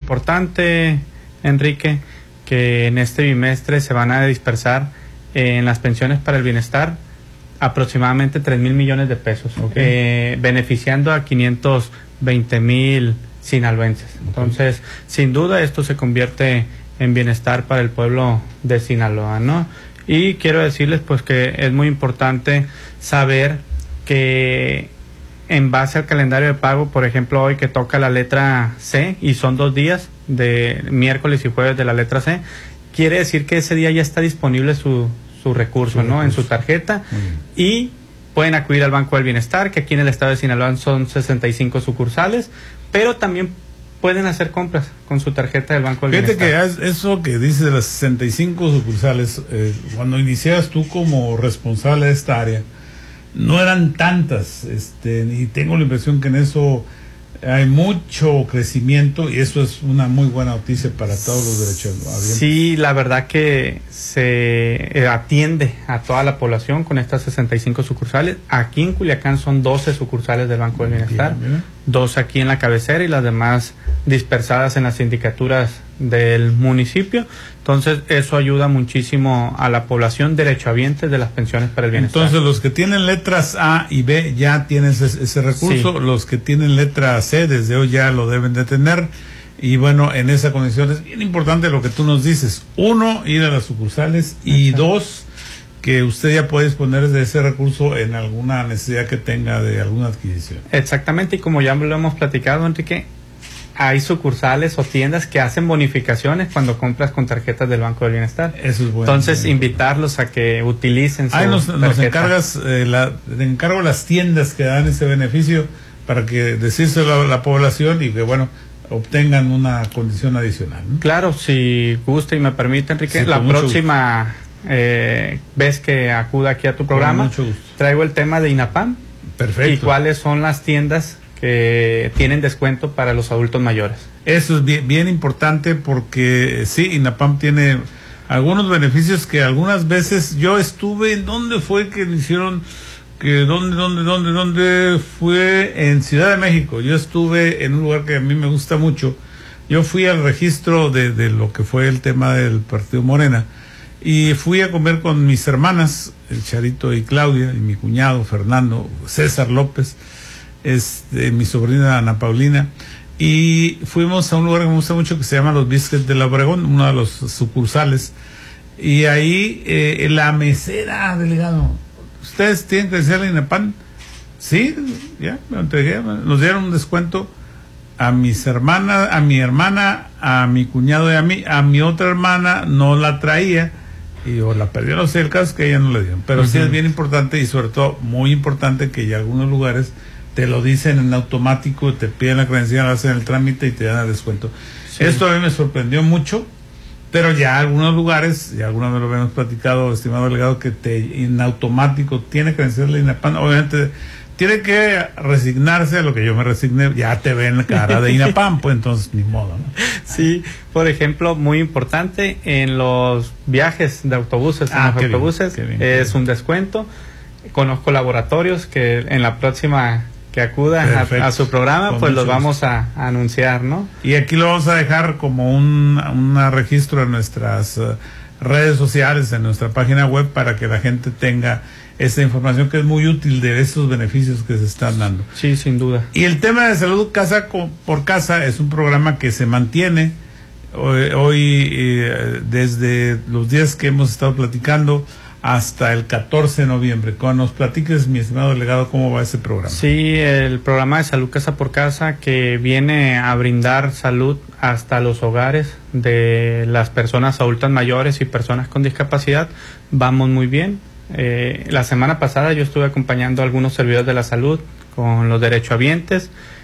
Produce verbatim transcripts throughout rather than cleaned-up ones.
importante, Enrique, que en este bimestre se van a dispersar eh, en las pensiones para el bienestar aproximadamente tres mil millones de pesos, okay. eh, beneficiando a quinientos veinte mil sinaloenses. Okay. Entonces, sin duda, esto se convierte en bienestar para el pueblo de Sinaloa, ¿no? Y quiero decirles, pues, que es muy importante saber que en base al calendario de pago, por ejemplo, hoy que toca la letra C y son dos días, de miércoles y jueves de la letra C, quiere decir que ese día ya está disponible su, su recurso, su ¿no? Recurso. En su tarjeta, y pueden acudir al Banco del Bienestar, que aquí en el estado de Sinaloa son sesenta y cinco sucursales, pero también pueden hacer compras con su tarjeta del Banco del Fíjate Bienestar. Que eso que dices de las sesenta y cinco sucursales, eh, cuando iniciabas tú como responsable de esta área, no eran tantas, este, y tengo la impresión que en eso hay mucho crecimiento y eso es una muy buena noticia para todos los derechohabientes. Sí, la verdad que se eh, atiende a toda la población con estas sesenta y cinco sucursales. Aquí en Culiacán son doce sucursales del Banco del Bienestar, dos aquí en la cabecera y las demás dispersadas en las sindicaturas del municipio. Entonces eso ayuda muchísimo a la población derechohabiente de las pensiones para el bienestar. Entonces los que tienen letras A y B ya tienen ese, ese recurso, sí. Los que tienen letra C desde hoy ya lo deben de tener, y bueno, en esa condición es bien importante lo que tú nos dices: uno, ir a las sucursales, y exacto. Dos, que usted ya puede disponer de ese recurso en alguna necesidad que tenga de alguna adquisición. Exactamente, y como ya lo hemos platicado, Enrique, hay sucursales o tiendas que hacen bonificaciones cuando compras con tarjetas del Banco del Bienestar. Eso es bueno. Entonces, bien. Invitarlos a que utilicen su Ahí nos, tarjeta. Nos encargas, eh, la, te encargo las tiendas que dan ese beneficio para que decírselo a la población y que, bueno, obtengan una condición adicional, ¿no? Claro, si gusta y me permite, Enrique, sí, la próxima eh, vez que acuda aquí a tu programa, traigo el tema de INAPAM. Perfecto. Y cuáles son las tiendas que tienen descuento para los adultos mayores. Eso es bien, bien importante porque sí, INAPAM tiene algunos beneficios que algunas veces yo estuve, ¿en dónde fue que me hicieron? Que dónde, dónde, dónde, dónde fue en Ciudad de México. Yo estuve en un lugar que a mí me gusta mucho. Yo fui al registro de, de lo que fue el tema del Partido Morena y fui a comer con mis hermanas, el Charito y Claudia, y mi cuñado Fernando, César López, este, mi sobrina Ana Paulina, y fuimos a un lugar que me gusta mucho que se llama Los Biscuits de la Obregón, uno de los sucursales, y ahí eh, la mesera, delegado, ¿ustedes tienen que decirle INAPAM? Sí, ya, me entregué, nos dieron un descuento a mis hermanas, a mi hermana, a mi cuñado y a mí, a mi otra hermana no la traía, y o la perdió, no sé, el caso es que ella no le dieron, pero uh-huh. Sí es bien importante y sobre todo muy importante que ya algunos lugares te lo dicen en automático, te piden la credencial, hacen el trámite y te dan el descuento. Sí. Esto a mí me sorprendió mucho, pero ya algunos lugares, y algunos me lo habíamos platicado, estimado delegado, que te en automático tiene credencial de INAPAM, obviamente tiene que resignarse a lo que yo me resigné, ya te ven la cara de INAPAM, pues entonces ni modo, ¿no? Sí, por ejemplo, muy importante, en los viajes de autobuses, ah, en los autobuses bien, bien, es bien. un descuento, conozco laboratorios que en la próxima que acuda a, a su programa, con pues los vamos a, a anunciar, ¿no? Y aquí lo vamos a dejar como un, un registro en nuestras uh, redes sociales, en nuestra página web, para que la gente tenga esta información que es muy útil de esos beneficios que se están dando. Sí, sin duda. Y el tema de salud casa por casa es un programa que se mantiene hoy, hoy eh, desde los días que hemos estado platicando hasta el catorce de noviembre. Cuando nos platiques, mi estimado delegado, cómo va ese programa. Sí, el programa de salud casa por casa, que viene a brindar salud hasta los hogares de las personas adultas mayores y personas con discapacidad, vamos muy bien. Eh, la semana pasada yo estuve acompañando a algunos servidores de la salud con los derechohabientes,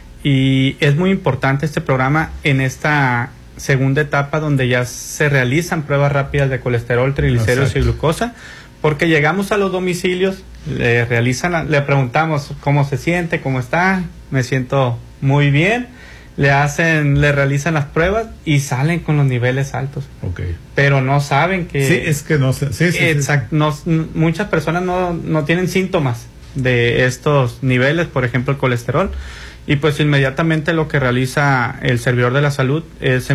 y es muy importante este programa en esta segunda etapa donde ya se realizan pruebas rápidas de colesterol, triglicéridos y glucosa, porque llegamos a los domicilios, le realizan, le preguntamos cómo se siente, cómo está, me siento muy bien, le hacen, le realizan las pruebas y salen con los niveles altos. Okay. Pero no saben que... Sí, es que no sé. Sí, sí, exact, sí. No, muchas personas no, no tienen síntomas de estos niveles, por ejemplo el colesterol, y pues inmediatamente lo que realiza el servidor de la salud es